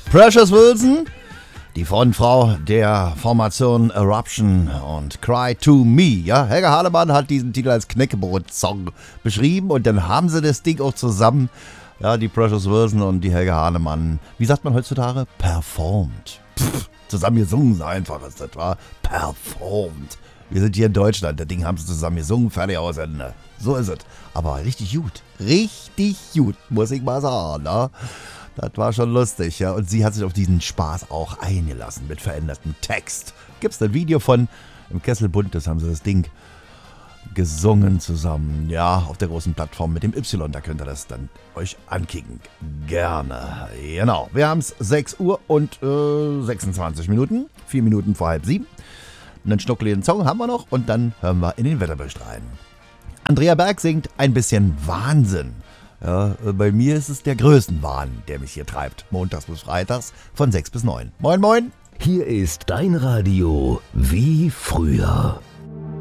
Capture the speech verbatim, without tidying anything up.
Precious Wilson, die Frontfrau der Formation Eruption und Cry to Me. Ja, Helga Hahnemann hat diesen Titel als Knäckebrot-Song beschrieben und dann haben sie das Ding auch zusammen, ja, die Precious Wilson und die Helga Hahnemann, wie sagt man heutzutage? Performt. Pff, zusammen gesungen, einfach ist das, war performt. Wir sind hier in Deutschland, das Ding haben sie zusammen gesungen, fertig aus Ende. So ist es. Aber richtig gut, richtig gut, muss ich mal sagen, ne? Das war schon lustig, ja. Und sie hat sich auf diesen Spaß auch eingelassen mit verändertem Text. Gibt's ein Video von im Kessel Buntes, haben sie das Ding gesungen zusammen. Ja, auf der großen Plattform mit dem Y, da könnt ihr das dann euch ankicken. Gerne. Genau. Wir haben es sechs Uhr und äh, sechsundzwanzig Minuten. Vier Minuten vor halb sieben. Einen schnuckeligen Song haben wir noch und dann hören wir in den Wetterbericht rein. Andrea Berg singt ein bisschen Wahnsinn. Ja, bei mir ist es der Größenwahn, der mich hier treibt. Montags bis freitags von sechs bis neun. Moin, moin. Hier ist dein Radio wie früher.